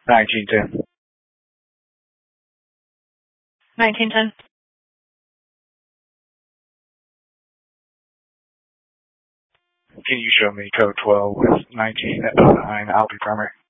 1910. 1910. Can you show me code 12 with 1909 Albee primary?